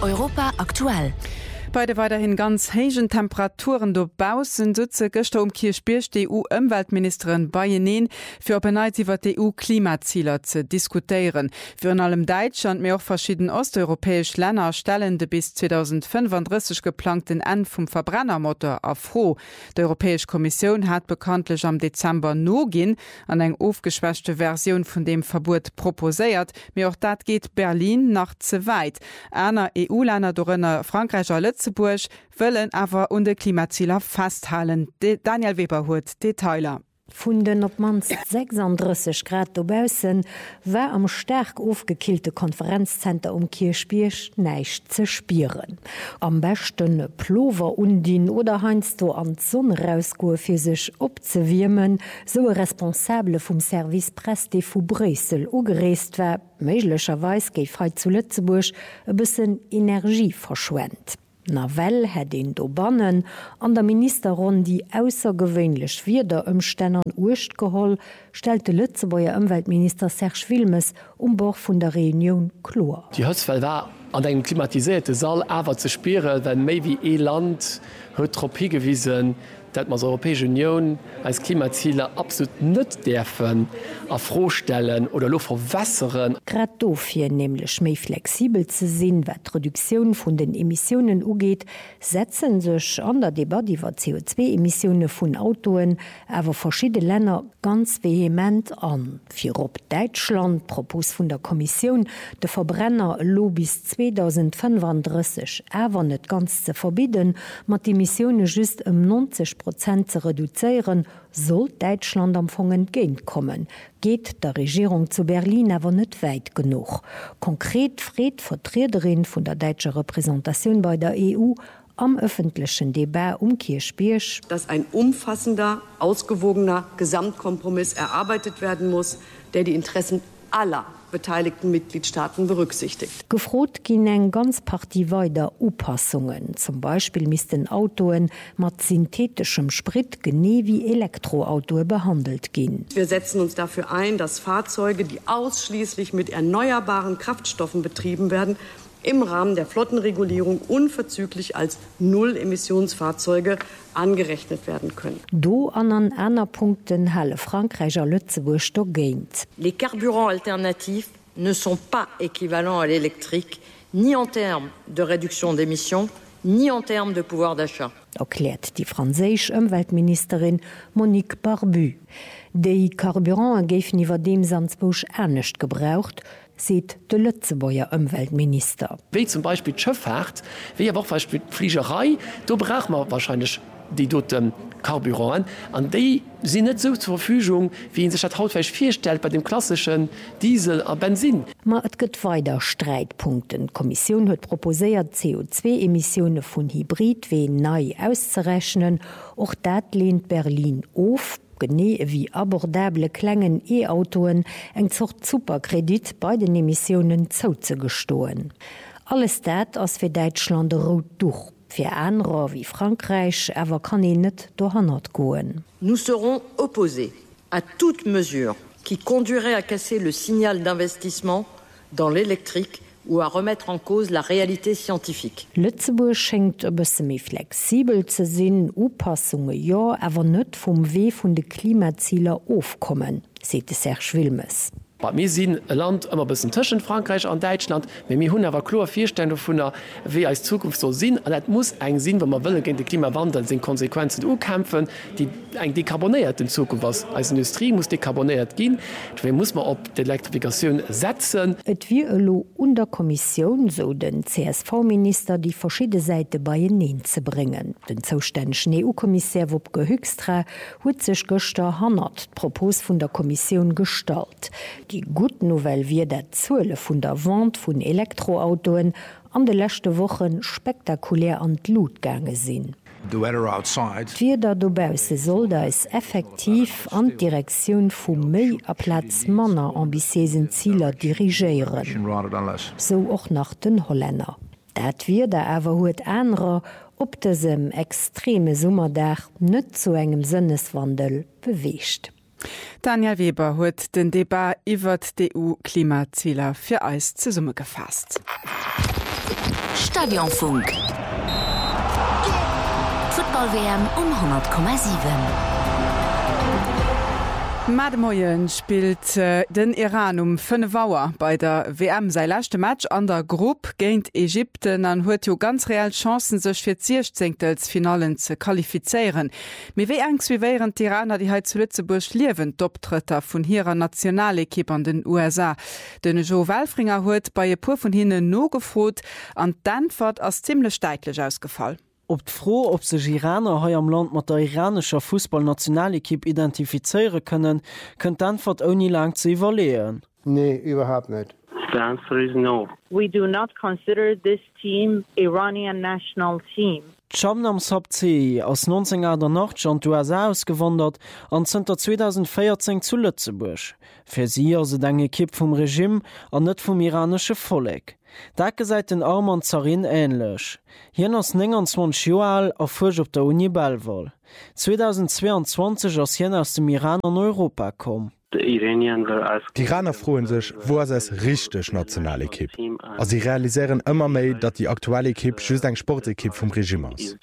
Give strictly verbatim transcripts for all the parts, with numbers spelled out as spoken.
Europa aktuell. Bei de weiterhin ganz hegen Temperaturen dobausen sitze gëster um Kirchbierch die E U-Umweltministerin Bayenen fir op iwwer D E U-Klimazieler ze diskutieren. Für in allem Deutschland mé auch verschieden osteuropäisch Länder stellen de bis zweitausendfünfunddreißig geplanten End vum Verbrennermotor afro. Die Europäische Kommission hat bekanntlich am Dezember no gin an eng aufgeschwächte Version von dem Verbot proposéiert, mir auch dat geht Berlin nach ze weit. Einer E U-Länder dorinnner Frankreich a Lützeburg wollen aber unter Klimazieler festhalten. De Daniel Weber hat Detailer. Von den op mans sechsunddreißig Grad dobausen war am stark aufgekillte Konferenzzenter um Kirchbierch neicht ze spieren. Am besten Plover undin oder heinst du an Sonne rausgoe fir sich opzewirmen, so responsable vom Service Presse vu Brüssel ugereest war, meiglecherweis geif frei zu Lützeburg e bisssen Energie verschwendt. Nawel hat den Dobannen an der Ministerin die außergewöhnlich wieder Umständern Urcht geholl, stellte Lützebauer Umweltminister Serge Wilmes um Bord von der Reunion klar. Die Holzfäll war an einem klimatisierten Saal aber zu spüren, wenn mehr wie ein Land hat Tropie gewiesen, dass man die Europäische Union als Klimaziele absolut nicht dürfen erfrohstellen oder nur verwässern. Gerade dafür nämlich mehr flexibel zu sein, was die Reduktion von den Emissionen angeht, setzen sich an der Debatte über C O zwei Emissionen von Autos aber verschiedene Länder ganz vehement an. Für ob Deutschland, Propos von der Kommission, der Verbrenner lo bis zweitausendfünfunddreißig aber nicht ganz zu verbieten, mit Emissionen just um neunzig Prozent zu reduzieren, soll Deutschland am Fonds entgegenkommen. Geht der Regierung zu Berlin aber nicht weit genug. Konkret Fred Vertreterin von der deutschen Repräsentation bei der E U am öffentlichen Debat um Kirchbierch, dass ein umfassender, ausgewogener Gesamtkompromiss erarbeitet werden muss, der die Interessen aller beteiligten Mitgliedstaaten berücksichtigt. Gefrot gin eng ganz Partie weiter Upassungen. Zum Beispiel missten Autoen mat synthetischem Sprit gene wie Elektroautoe behandelt gin. Wir setzen uns dafür ein, dass Fahrzeuge, die ausschließlich mit erneuerbaren Kraftstoffen betrieben werden, im Rahmen der Flottenregulierung unverzüglich als Null-Emissionsfahrzeuge angerechnet werden können. Do an an einer Punkten halle Frankreicher Lützeburg do geint. Les carburants alternatifs ne sont pas équivalents à l'électrique, ni en termes de réduction d'émissions, ni en termes de pouvoir d'achat. Erklärt die französische Umweltministerin Monique Barbu. Die Carburant geifen iwwer dem Sandsbusch ernstcht gebraucht, sieht der Lützebauer Umweltminister. Wie zum Beispiel die Schifffahrt, wie aber auch die Fliegerei, da braucht man wahrscheinlich die dorten Carburant, an die sind nicht so zur Verfügung, wie in sich das hautweich vorstellt bei dem klassischen Diesel und Benzin. Ma et gëtt weiter Streitpunkten. Die Kommission hat proposiert, C O zwei Emissionen von Hybrid wie neu auszurechnen. Auch dat lehnt Berlin auf. Genee wie abordable klengen E-Autoen eng zocht Superkredit bei den Emissionen zouzegestoen. Alles dat ass fir Deutschland rot durch. Fir andere wie Frankreich awer kann e net dohannert goen. Nous serons opposés à toute mesure qui conduirait à casser le signal d'investissement dans l'électrique ou à remettre en cause la réalité scientifique. Lützeburg schenkt e bësse méi flexibel ze sinn, Upassunge ja, awer net vum Weh vun de Klimazieler aufkommen, sete Serge Wilmes. Wir sind ein Land immer ein bisschen zwischen Frankreich und Deutschland. Wir haben aber klar Vorstellungen davon, wie als Zukunft so sind. Und das muss ein Sinn, wenn man will, gegen den Klimawandel sind Konsequenzen umkämpfen, die eine dekarbonierte Zukunft ist. Als Industrie muss dekarboniert gehen. Deswegen muss man auf die Elektrifikation setzen. Et wie elo unter Kommission, so den C S V-Minister, die verschiedene Seiten bei ihnen zu bringen. Den zuständigen E U-Kommissar Wopke Hoekstra hat sich gestern hundert Propos von der Kommission gestaltet. Die gute Novelle wie der Zuele vun der Wand vun Elektroautoen an de letzte Wochen spektakulär an d Lut gange sinn. Wie der dobause soll da es effektiv an d Direktion vum méi a Platz Manner ambitiesen Zieler dirigiieren. So och nach den Holländer. Dat wie der awer huet anrer op desem extreme Summerdach net zu engem Sinneswandel bewecht. Daniel Weber hat den Debat über die E U-Klimazieler für uns zusammengefasst. Stadionfunk. Football-W M um hundert Komma sieben. Mademoyen spielt äh, den Iran um fünf Uhr bei der W M sei letzte Match an der Gruppe gegen Ägypten an huet jo ganz real Chancen sech fir Zierchtzenkelsfinalen ze qualifizieren. Mi wie angst wie wären Iraner die heit zu Lützeburg liewen Dopptritter vun hireer Nationalekipp an den U S A. Den Jo Welfringer huet bei e pu vun hinnen no gefrot an Danfahrt as ziemlich steitlich ausgefallen. Ob froh, ob se Iraner he am Land mat der iranischer Fußballnationalekipp identifizeiere können, könnt Antwort oni lang zu evaluieren. Nee, überhaupt nicht. The answer is no. We do not consider this team Iranian national team. Chamnam Sabzi aus neunzehnhundertacht an U S A ausgewandert an Zter zweitausendvierzehn zu Lützeburg. Für sie as se enge Kipp vom Regime an net vom iranische Folleg. Dake seit den Arm Zarin ähnlech. Hien ass neunundzwanzig Joal a fuch op der Uni Belval. zweitausendzweiundzwanzig ass hien aus dem Iran an Europa kom. Die Iraner froen sech, wo es es richtig nationale Kipp. Also sie realisieren immer méi, dat die aktuelle Kipp just eng Sportekipp vom Regime ist.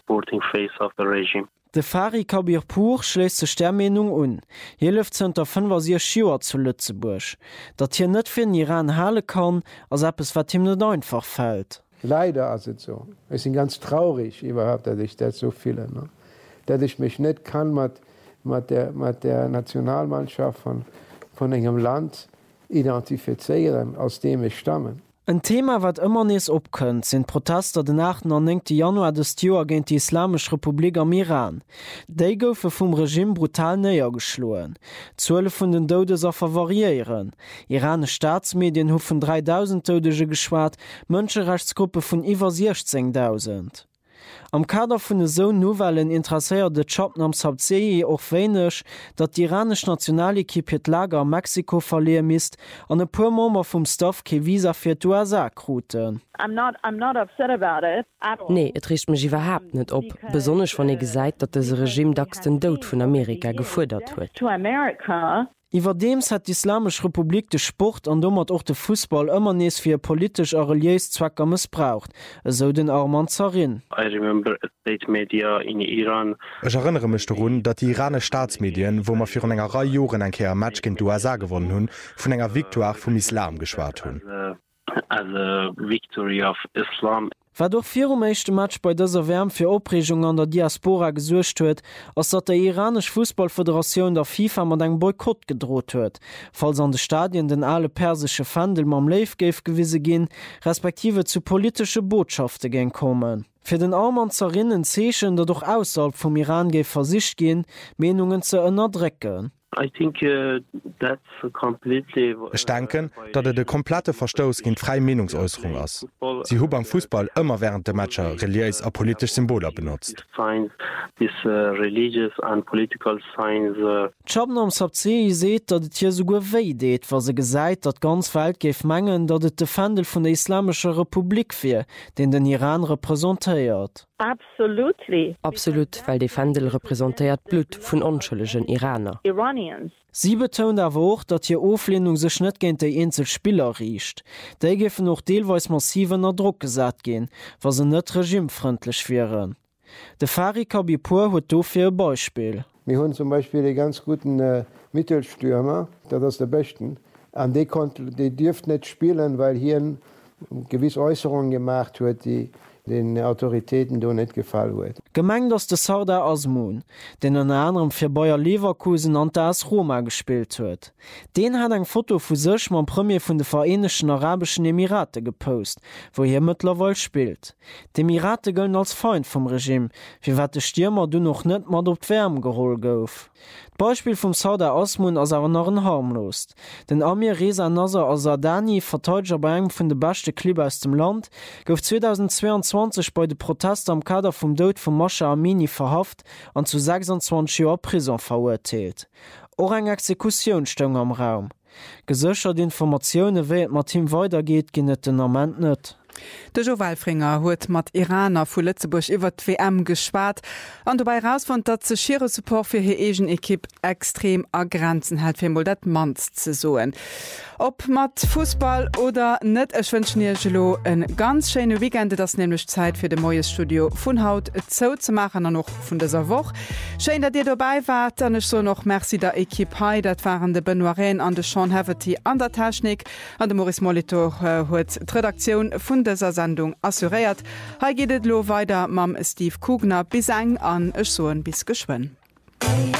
De Fari Kabirpur schläst se Stermenung un. Hier läuft zunter fünfundsechzig Joer zu Lützeburg. Dat hier net fir den Iran hale kann, als ob es wat ihm net einfach fällt. Leider as es so. Es sind ganz traurig überhaupt, dass ich das so viele, ne? Dass ich mich nicht kann mit mit der, mit der Nationalmannschaft von, von engem Land identifizieren, aus dem ich stamme. Ein Thema, wat immer nees opkënnt, sind Protester den achtzehnten Januar des Joer géint die Islamisch Republik am Iran. Déi goufe vum Regime brutal näier geschloen. Zuele vun den Dodeser variieren. Iranisch Staatsmedien hufen dreitausend Todege geschwaart, Mënscherechtsgruppe vun iwwer sechzehntausend. Am Kader vun de so Novellen interesseiert de Chapten am Sabzei och wéinech, dat d' iranisch Nationalekipp het Lager am Mexiko verleer mist an e puer Mommer vum Staff ke Visa fir d'U S A kruten. Nee, et richcht mech iwwerhap net op, besonnech wann e gesäit, dat es Regime dacks den Dout vun Amerika gefuerdert huet. Iwer dems hat d'Islamisch Republik de Sport an dommert och de Fußball ëmmer nees fir politisch a reliéis Zwecker missbraucht, eso den Arman Zarin. Ech erinnere mech run, dat die irane Staatsmedien, wo man fir an enger Rei Joren enkeer Match gin U S A gewonnen hunn, vun enger Viktoire vum Islam geschwaart hunn. War doch vir um echte Match bei dëser Wärm fir Opregung an der Diaspora gesuercht huet, ass dat der iranisch Fußballföderation der FIFA mat eng Boykott gedroht huet, falls an de Stadien den alle persesche Fandel mam Leif geif gewisse ginn, respektive zu politische Botschafte gen kommen. Für den Armen zerrinnen zeechen, dat doch ausserhalb vom Iran geif versicht gin, Menungen ze ënnerdrecken. Ich denke, dat er de komplette Verstoß gin freie Meinungsäußerung ass. Sie hu beim Fußball immer während der Matscher reliis a politisch Symboler benutzt. Chaben am Sabzei seet, dat et hier so wéi deet, was se gesäit, dat ganz Welt geif mengen, dat et de Fandel vun der Islamischer Republik fir, den den Iran repräsentéiert. Absolutely. Absolut, weil de Fandel repräsentéiert Blut vun onschëllegen Iraner. Iranians. Sie betont awer och, dat hier Oflehnung sech net géint déi Insel Spiller riecht. Déi gefen noch deelweis massiven er Druck gesat gin, was se net regimefrindlech wären. De Fari Kabirpur huet dofir e Beispiel. Wir hunn zum Beispiel de ganz guten äh, Mittelstürmer, dat ass der besten, an déi déi dürft net spielen, weil hier gewiss Äußerungen gemacht huet, die den Autoritäten do net gefallen huet. Gemeng ass de Sauda Asmun, den an anderem fir Bayer Leverkusen an der AS Roma gespielt huet. Den hat eng Foto vu sech ma Premier vun de Vereinigten Arabischen Emirate gepost, wo hier mittlerweile spielt. De Emirate gëllen als Feind vom Regime, fir wat de Stürmer du noch net mat op d'Wärm geholl gouf. Beispiel vum Sauda Asmun ass awer noch en harmlost. Den Amir Reza Nasser Azadani, Verteidiger bei eng vun de beste Klub aus dem Land, gouf zweitausendzweiundzwanzig bei de Protest am Kader vum Dout vum Mascha Amini verhaft an zu sechsundzwanzig Joer Prison verurteilelt. Och eng Exekution stung am Raum. Gesëchert Informationoune wéi et mat Team weitergeht ginnet den Amment net. De Jo Walfringer huet mat Iraner vu Lützeburg iwwer d W M geschwaart, an dobei rausfund, dat ze schiere Support fir hi egen Ekipp extrem a Grenzen hett fir mod dat Manz ze soen. Ob mat Fußball oder net echwënschnigelo en ganz schöne Wekende, das nämlich Zeit fir de moes Studio vun Haut zo ze machen an noch vun dieser Woche. Schein, dat Dir dabei wart, dann ich so noch Merci der Ekipp hei, dat waren de Benoiren an de Sean Haverty an der Technik, an de Maurice Molitor huet äh, Redaktion vun dieser Sendung assuriert. Hei gehtt lo weiter mam Steve Kugner bis eng an ech soen bis geschwen.